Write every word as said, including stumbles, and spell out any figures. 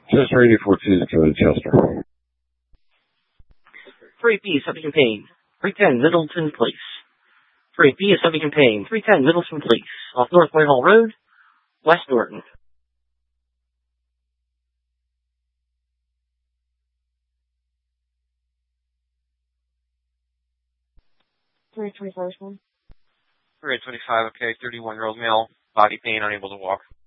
Just ready for two to Chester. three B, subject in pain. three ten, Middleton Place. three B is subject in pain. three ten, Middleton Place. Off North Whitehall Road, West Norton. three twenty-five, one. three twenty-five, okay, thirty-one-year-old male, body pain, unable to walk.